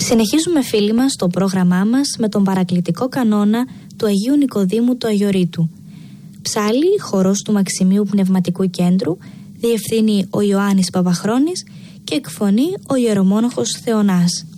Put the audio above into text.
Συνεχίζουμε, φίλοι μας, το πρόγραμμά μας με τον παρακλητικό κανόνα του Αγίου Νικοδήμου του Αγιορείτου. Ψάλλει, χορός του Μαξιμίου Πνευματικού Κέντρου, διευθύνει ο Ιωάννης Παπαχρόνης και εκφωνεί ο ιερομόναχος Θεωνάς.